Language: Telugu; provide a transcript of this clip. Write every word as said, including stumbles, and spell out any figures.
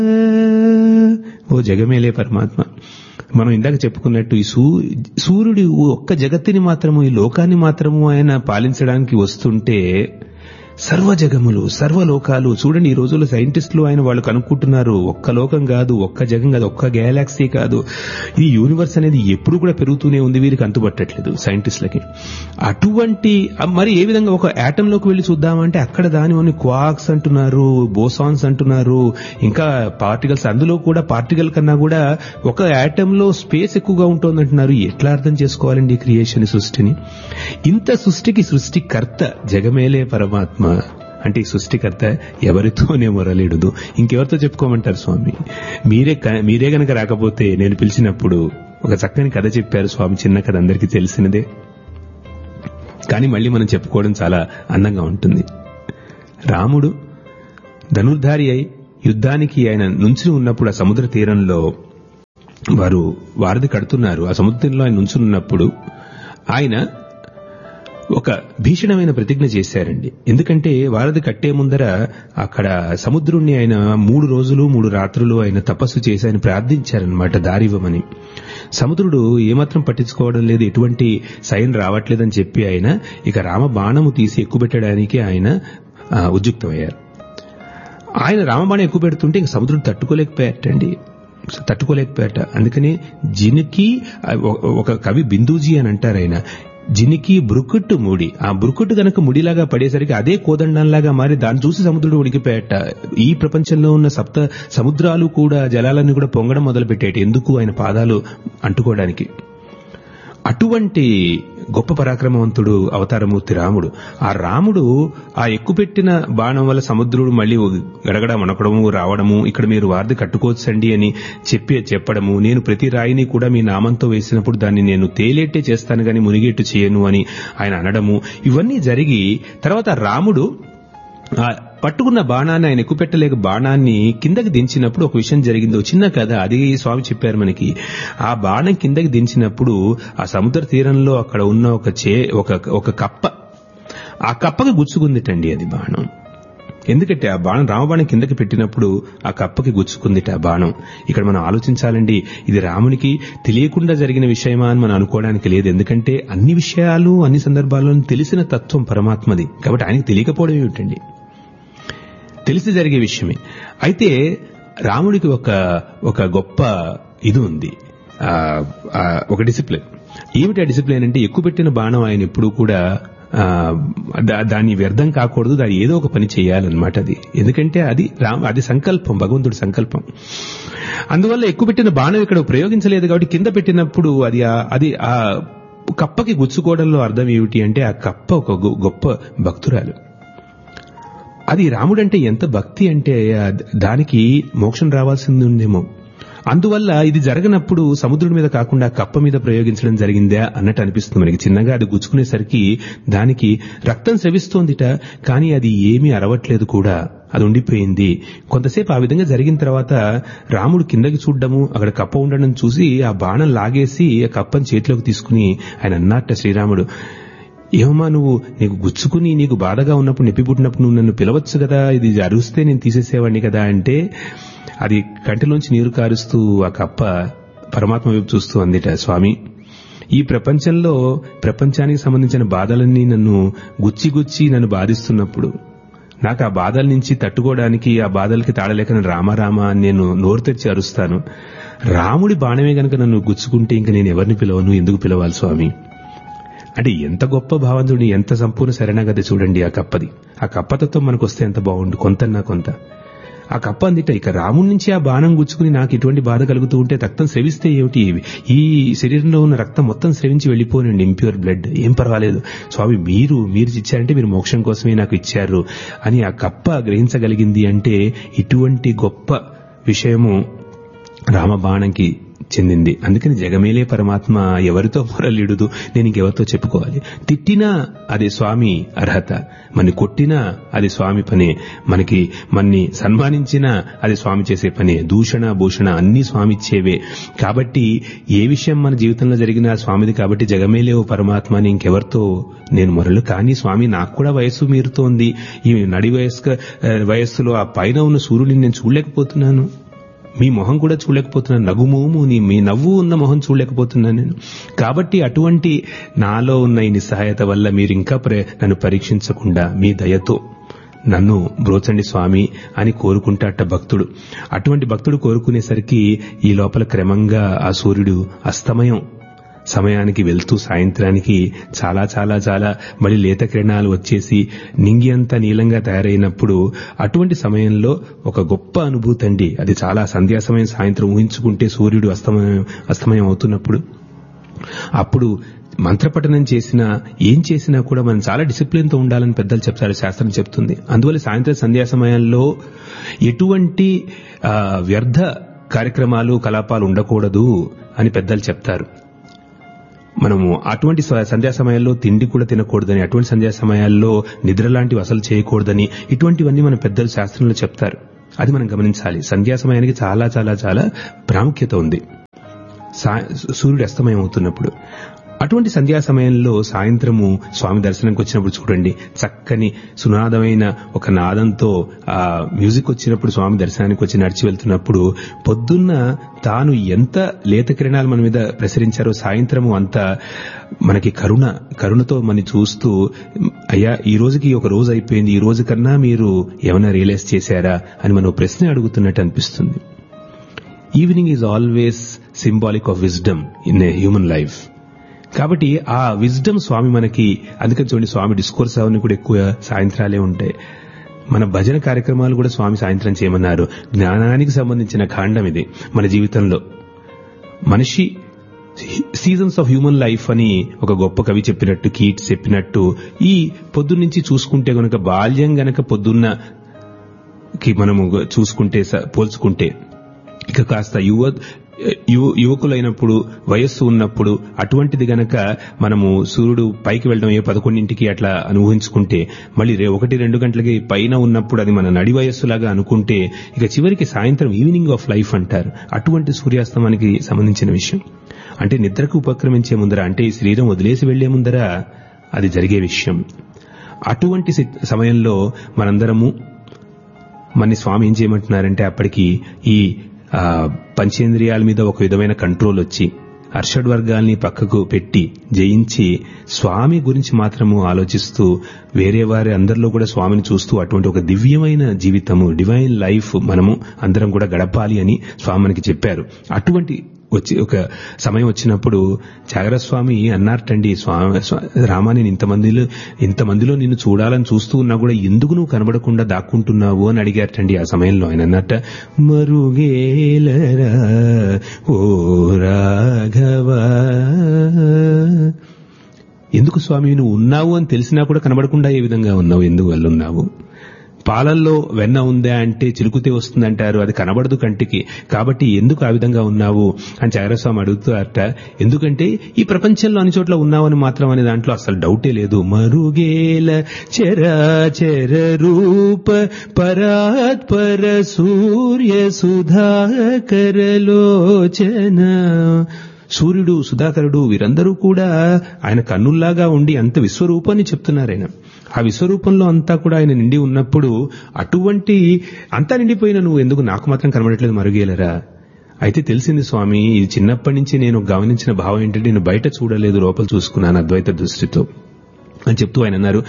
ఓ జగమేలే పరమాత్మ. మనం ఇందాక చెప్పుకున్నట్టు ఈ సూ సూర్యుడు ఒక్క జగత్తుని మాత్రము, ఈ లోకాన్ని మాత్రము ఆయన పాలించడానికి వస్తుంటే సర్వ జగములు, సర్వలోకాలు చూడండి. ఈ రోజుల్లో సైంటిస్టులు ఆయన వాళ్ళు కనుక్కుంటున్నారు, ఒక్క లోకం కాదు, ఒక్క జగం కాదు, ఒక్క గ్యాలాక్సీ కాదు, ఈ యూనివర్స్ అనేది ఎప్పుడు కూడా పెరుగుతూనే ఉంది, వీరికి అంతుపట్టట్లేదు సైంటిస్టులకి. అటువంటి మరి ఏ విధంగా ఒక యాటంలోకి వెళ్లి చూద్దామంటే అక్కడ దాని క్వార్క్స్ అంటున్నారు, బోసాన్స్ అంటున్నారు, ఇంకా పార్టికల్స్. అందులో కూడా పార్టికల్ కన్నా కూడా ఒక యాటంలో స్పేస్ ఎక్కువగా ఉంటుందంటున్నారు. ఎట్లా అర్థం చేసుకోవాలండి క్రియేషన్, సృష్టిని? ఇంత సృష్టికి సృష్టికర్త జగమేలే పరమాత్మ అంటే ఈ సృష్టికర్త ఎవరితోనే మొరలేడుదు, ఇంకెవరితో చెప్పుకోమంటారు స్వామి? మీరే మీరే గనక రాకపోతే నేను పిలిచినప్పుడు ఒక చక్కని కథ చెప్పారు స్వామి. చిన్న కథ, అందరికీ తెలిసినదే, కానీ మళ్ళీ మనం చెప్పుకోవడం చాలా అందంగా ఉంటుంది. రాముడు ధనుర్ధారి అయి యుద్ధానికి ఆయన నుంచుని ఉన్నప్పుడు ఆ సముద్ర తీరంలో వారు వారధి కడుతున్నారు. ఆ సముద్ర తీరంలో ఆయన నుంచుని ఉన్నప్పుడు ఆయన ఒక భీషణమైన ప్రతిజ్ఞ చేశారండి. ఎందుకంటే వారధి కట్టే ముందర అక్కడ సముద్రుణ్ణి ఆయన మూడు రోజులు మూడు రాత్రులు ఆయన తపస్సు చేసి ఆయన ప్రార్థించారనమాట దారివ్వమని. సముద్రుడు ఏమాత్రం పట్టించుకోవడం లేదు, ఎటువంటి సైన్ రావట్లేదని చెప్పి ఆయన ఇక రామ బాణము తీసి ఎక్కుపెట్టడానికి ఆయన ఉద్యుక్తమయ్యారు. ఆయన రామబాణం ఎక్కువ పెడుతుంటే ఇంక సముద్రుడు తట్టుకోలేకపోయాటండి, తట్టుకోలేకపోయాట. అందుకని జినికి ఒక కవి బిందూజీ అని అంటారు ఆయన, జినికి బురుకుట్టు ముడి, ఆ బురుకుట్టు గనక ముడిలాగా పడేసరికి అదే కోదండంలాగా మారి దాన్ని చూసి సముద్రుడు ఉడికిపోయాట. ఈ ప్రపంచంలో ఉన్న సప్త సముద్రాలు కూడా జలాలన్నీ కూడా పొంగడం మొదలుపెట్టాయి, ఎందుకు? ఆయన పాదాలు అంటుకోవడానికి. అటువంటి గొప్ప పరాక్రమవంతుడు అవతారమూర్తి రాముడు. ఆ రాముడు ఆ ఎక్కుపెట్టిన బాణం వల్ల సముద్రుడు మళ్ళీ గడగడ వణకడము రావడము, ఇక్కడ మీరు వారధి కట్టుకోవచ్చండి అని చెప్పి చెప్పడము, నేను ప్రతి రాయిని కూడా మీ నామంతో వేసినప్పుడు దాన్ని నేను తేలేట్టే చేస్తాను గాని మునిగేట్టు చేయను అని ఆయన అనడము, ఇవన్నీ జరిగి తర్వాత రాముడు ఆ పట్టుకున్న బాణాన్ని, ఆయన ఎక్కుపెట్టలేక బాణాన్ని కిందకి దించినప్పుడు ఒక విషయం జరిగింది. చిన్న కథ, అది స్వామి చెప్పారు మనకి. ఆ బాణం కిందకి దించినప్పుడు ఆ సముద్ర తీరంలో అక్కడ ఉన్న ఒక చే ఒక ఒక కప్ప, ఆ కప్పకి గుచ్చుకుందిటండి అది బాణం. ఎందుకంటే ఆ బాణం రామబాణం కిందకి పెట్టినప్పుడు ఆ కప్పకి గుచ్చుకుందిట ఆ బాణం. ఇక్కడ మనం ఆలోచించాలండి, ఇది రామునికి తెలియకుండా జరిగిన విషయమా అని మనం అనుకోవడానికి లేదు. ఎందుకంటే అన్ని విషయాలు అన్ని సందర్భాల్లో తెలిసిన తత్వం పరమాత్మది, కాబట్టి ఆయనకి తెలియకపోవడం ఏమిటండి, తెలిసి జరిగే విషయమే. అయితే రాముడికి ఒక ఒక గొప్ప ఇది ఉంది, ఒక డిసిప్లిన్. ఏమిటి ఆ డిసిప్లిన్ అంటే ఎక్కువ పెట్టిన బాణం ఆయన ఎప్పుడూ కూడా దాన్ని వ్యర్థం కాకూడదు, దాన్ని ఏదో ఒక పని చేయాలన్నమాట. అది ఎందుకంటే అది రామ అది సంకల్పం, భగవంతుడి సంకల్పం. అందువల్ల ఎక్కువ పెట్టిన బాణం ఇక్కడ ప్రయోగించలేదు కాబట్టి కింద పెట్టినప్పుడు అది అది ఆ కప్పకి గుచ్చుకోవడంలో అర్థం ఏమిటి అంటే ఆ కప్ప ఒక గొప్ప భక్తురాలు. అది రాముడంటే ఎంత భక్తి అంటే దానికి మోక్షం రావాల్సింది ఉందేమో. అందువల్ల ఇది జరగనప్పుడు సముద్రుడి మీద కాకుండా కప్ప మీద ప్రయోగించడం జరిగిందా అన్నట్టు అనిపిస్తుంది మనకి. చిన్నగా అది గుచ్చుకునేసరికి దానికి రక్తం స్రవిస్తోందిట, కానీ అది ఏమీ అరవట్లేదు కూడా, అది ఉండిపోయింది. కొంతసేపు ఆ విధంగా జరిగిన తర్వాత రాముడు కిందకి చూడడము, అక్కడ కప్ప ఉండడం చూసి ఆ బాణం లాగేసి ఆ కప్పని చేతిలోకి తీసుకుని ఆయన అన్నట్ట శ్రీరాముడు, ఏమమ్మా నువ్వు నీకు గుచ్చుకుని నీకు బాధగా ఉన్నప్పుడు నొప్పి పుట్టినప్పుడు నువ్వు నన్ను పిలవచ్చు కదా, ఇది అరుస్తే నేను తీసేసేవాడిని కదా అంటే అది కంటిలోంచి నీరు కారుస్తూ ఆ కప్ప పరమాత్మ వైపు చూస్తూ అందిట, స్వామి ఈ ప్రపంచంలో ప్రపంచానికి సంబంధించిన బాధలన్నీ నన్ను గుచ్చి గుచ్చి నన్ను బాధిస్తున్నప్పుడు నాకు ఆ బాధల నుంచి తట్టుకోవడానికి, ఆ బాధలకి తాళలేక నేను రామారామా అని నేను నోరు తెచ్చి అరుస్తాను. రాముడి బాణమే గనక నన్ను గుచ్చుకుంటే ఇంక నేను ఎవరిని పిలవను, ఎందుకు పిలవాలి స్వామి అంటే ఎంత గొప్ప భావంతుడి, ఎంత సంపూర్ణ శరణాగతి చూడండి ఆ కప్పది. ఆ కప్పతత్వం మనకు వస్తే ఎంత బాగుండు, కొంతన్నా కొంత. ఆ కప్ప అందిట, ఇక రాముడి నుంచి ఆ బాణం గుచ్చుకుని నాకు ఇటువంటి బాధ కలుగుతూ ఉంటే రక్తం స్రవిస్తే ఏమిటి, ఈ శరీరంలో ఉన్న రక్తం మొత్తం స్రవించి వెళ్ళిపోనండి, ఇంప్యూర్ బ్లడ్, ఏం పర్వాలేదు స్వామి, మీరు మీరు ఇచ్చారంటే మీరు మోక్షం కోసమే నాకు ఇచ్చారు అని ఆ కప్ప గ్రహించగలిగింది. అంటే ఇటువంటి గొప్ప విషయము రామబాణంకి చెందింది. అందుకని జగమేలే పరమాత్మ ఎవరితో మొరలిడుదు, నేను ఇంకెవరితో చెప్పుకోవాలి. తిట్టినా అది స్వామి అర్హత, మనని కొట్టినా అది స్వామి పనే, మనకి మన్ని సన్మానించినా అది స్వామి చేసే పనే, దూషణ భూషణ అన్ని స్వామి ఇచ్చేవే. కాబట్టి ఏ విషయం మన జీవితంలో జరిగినా స్వామిది. కాబట్టి జగమేలే ఓ పరమాత్మ అని ఇంకెవరితో నేను మొరలు. కానీ స్వామి నాకు కూడా వయస్సు మీరుతోంది, ఈ నడి వయస్క వయస్సులో ఆ పైన ఉన్న సూర్యుడిని నేను చూడలేకపోతున్నాను, మీ మొహం కూడా చూడలేకపోతున్నాను, నగుమోము నీ మీ నవ్వు ఉన్న మొహం చూడలేకపోతున్నాను నేను. కాబట్టి అటువంటి నాలో ఉన్న ఈ నిస్సహాయత వల్ల మీరు ఇంకా నన్ను పరీక్షించకుండా మీ దయతో నన్ను బ్రోచండి స్వామి అని కోరుకుంటాట భక్తుడు. అటువంటి భక్తుడు కోరుకునేసరికి ఈ లోపల క్రమంగా ఆ సూర్యుడు అస్తమయం సమయానికి వెళ్తూ సాయంత్రానికి చాలా చాలా చాలా మళ్ళీ లేత కిరణాలు వచ్చేసి నింగి అంతా నీలంగా తయారైనప్పుడు అటువంటి సమయంలో ఒక గొప్ప అనుభూతి అండి అది. చాలా సంధ్యా సమయం సాయంత్రం ఊహించుకుంటే సూర్యుడు అస్తమయం అస్తమయం అవుతున్నప్పుడు అప్పుడు మంత్రపఠనం చేసినా ఏం చేసినా కూడా మనం చాలా డిసిప్లిన్ తో ఉండాలని పెద్దలు చెప్తారు, శాస్త్రం చెప్తుంది. అందువల్ల సాయంత్రం సంధ్యా సమయంలో ఎటువంటి వ్యర్థ కార్యక్రమాలు కలాపాలు ఉండకూడదు అని పెద్దలు చెప్తారు. మనము అటువంటి సంధ్యా సమయాల్లో తిండి కూడా తినకూడదని, అటువంటి సంధ్యా సమయాల్లో నిద్ర లాంటివి అసలు చేయకూడదని, ఇటువంటివన్నీ మన పెద్దలు శాస్త్రంలో చెప్తారు. అది మనం గమనించాలి. సంధ్యా సమయానికి చాలా చాలా చాలా ప్రాముఖ్యత ఉంది సూర్యుడు అస్తమయం అవుతున్నప్పుడు. అటువంటి సంధ్యా సమయంలో సాయంత్రము స్వామి దర్శనంకి వచ్చినప్పుడు చూడండి, చక్కని సునాదమైన ఒక నాదంతో ఆ మ్యూజిక్ వచ్చినప్పుడు స్వామి దర్శనానికి వచ్చి నడిచి వెళ్తున్నప్పుడు పొద్దున్న తాను ఎంత లేత కిరణాలు మన మీద ప్రసరించారో సాయంత్రము అంత మనకి కరుణ కరుణతో మనం చూస్తూ, అయ్యా ఈ రోజుకి ఒక రోజు అయిపోయింది, ఈ రోజు కన్నా మీరు ఏమైనా రియలైజ్ చేశారా అని మనం ప్రశ్న అడుగుతున్నట్టు అనిపిస్తుంది. Evening is always symbolic of wisdom in a human life. కాబట్టి ఆ విజ్డమ్ స్వామి మనకి, అందుకని చూడండి స్వామి డిస్కోర్స్ అవన్నీ కూడా ఎక్కువ సాయంత్రాలే ఉంటాయి. మన భజన కార్యక్రమాలు కూడా స్వామి సాయంత్రం చేయమన్నారు. జ్ఞానానికి సంబంధించిన కాండం ఇది మన జీవితంలో. మనిషి సీజన్స్ ఆఫ్ హ్యూమన్ లైఫ్ అని ఒక గొప్ప కవి చెప్పినట్టు, కీట్స్ చెప్పినట్టు, ఈ పొద్దున్నుంచి చూసుకుంటే గనక బాల్యం గనక పొద్దున్నకి మనము చూసుకుంటే పోల్చుకుంటే ఇక కాస్త యువ యువకులైనప్పుడు వయస్సు ఉన్నప్పుడు అటువంటిది గనక మనము సూర్యుడు పైకి వెళ్ళడం ఏ పదకొండింటికి అట్లా ఊహించుకుంటే, మళ్ళీ రే ఒకటి రెండు గంటలకి పైన ఉన్నప్పుడు అది మన నడి వయస్సులాగా అనుకుంటే, ఇక చివరికి సాయంత్రం ఈవినింగ్ ఆఫ్ లైఫ్ అంటారు. అటువంటి సూర్యాస్తమానికి సంబంధించిన విషయం. అంటే నిద్రకు ఉపక్రమించే ముందర, అంటే ఈ శరీరం వదిలేసి వెళ్లే ముందర అది జరిగే విషయం. అటువంటి సమయంలో మనందరము మన స్వామి ఏం చేయమంటున్నారంటే, అప్పటికి ఈ పంచేంద్రియాల మీద ఒక విధమైన కంట్రోల్ వచ్చి అర్షడ్ వర్గాల్ని పక్కకు పెట్టి జయించి స్వామి గురించి మాత్రము ఆలోచిస్తూ వేరే వారి అందరిలో కూడా స్వామిని చూస్తూ అటువంటి ఒక దివ్యమైన జీవితము, డివైన్ లైఫ్ మనము అందరం కూడా గడపాలి అని స్వామి మనకి చెప్పారు. అటువంటి వచ్చి ఒక సమయం వచ్చినప్పుడు త్యాగరాజస్వామి అన్నారటండి, స్వామి రామా నేను ఇంతమందిలో ఇంతమందిలో నిన్ను చూడాలని చూస్తూ ఉన్నా కూడా ఎందుకు నువ్వు కనబడకుండా దాక్కుంటున్నావు అని అడిగారటండి. ఆ సమయంలో ఆయన అన్నట్ట, మరుగేలరా ఓ రాఘవా, ఎందుకు స్వామి నువ్వు ఉన్నావు అని తెలిసినా కూడా కనబడకుండా ఏ విధంగా ఉన్నావు, ఎందుకు వల్ల ఉన్నావు? పాలల్లో వెన్న ఉందా అంటే చిలుకుతే వస్తుందంటారు, అది కనబడదు కంటికి, కాబట్టి ఎందుకు ఆ విధంగా ఉన్నావు అని త్యాగరాజస్వామి అడుగుతారట. ఎందుకంటే ఈ ప్రపంచంలో అన్ని చోట్ల ఉన్నావని మాత్రం అనే దాంట్లో అసలు డౌటే లేదు. మరుగేల చరాచర రూప పరాత్పర సూర్య సుధాకర లోచన. సూర్యుడు, సుధాకరుడు వీరందరూ కూడా ఆయన కన్నుల్లాగా ఉండి అంత విశ్వరూపాన్ని చెప్తున్నారు. ఆయన ఆ విశ్వరూపంలో అంతా కూడా ఆయన నిండి ఉన్నప్పుడు అటువంటి అంతా నిండిపోయిన నువ్వు ఎందుకు నాకు మాత్రం కనబడట్లేదు మరుగేలరా? అయితే తెలిసింది స్వామి, ఇది చిన్నప్పటి నుంచి నేను గమనించిన భావం ఏంటంటే నేను బయట చూడలేదు, లోపల చూసుకున్నాను అద్వైత దృష్టితో అని చెప్తూ ఆయన అన్నారు,